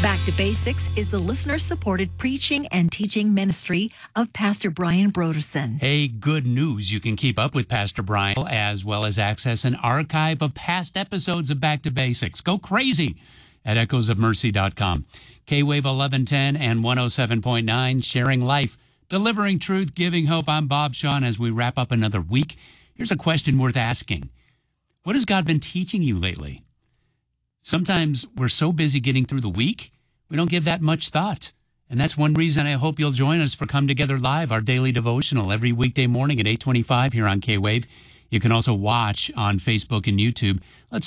Back to Basics is the listener-supported preaching and teaching ministry of Pastor Brian Broderson. Hey, good news. You can keep up with Pastor Brian as well as access an archive of past episodes of Back to Basics. Go crazy at echoesofmercy.com. K-Wave 1110 and 107.9, sharing life, delivering truth, giving hope. I'm Bob Sean as we wrap up another week. Here's a question worth asking. What has God been teaching you lately? Sometimes we're so busy getting through the week, we don't give that much thought. And that's one reason I hope you'll join us for Come Together Live, our daily devotional, every weekday morning at 8:25 here on K-Wave. You can also watch on Facebook and YouTube. Let's